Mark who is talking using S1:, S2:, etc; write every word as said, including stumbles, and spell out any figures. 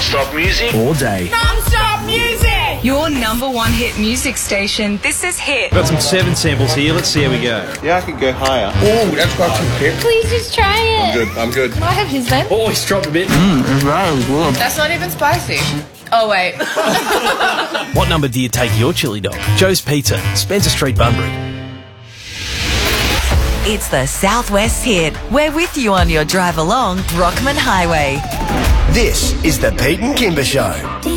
S1: Non-stop music
S2: all day.
S3: Non-stop music!
S4: Your number one hit music station. This is Hit.
S5: Got some seven samples here. Let's see how we go.
S6: Yeah, I could go higher.
S7: Oh, that's quite too quick.
S8: Please just try it.
S7: I'm good, I'm good.
S8: Can I have his then?
S5: Oh, he's dropped a bit.
S2: Mmm, it's very good.
S3: That's not even spicy. Oh, wait.
S2: What number do you take your chili dog? Joe's Pizza, Spencer Street, Bunbury.
S9: It's the Southwest Hit. We're with you on your drive along Brockman Highway.
S1: This is the Pete and Kimber Show.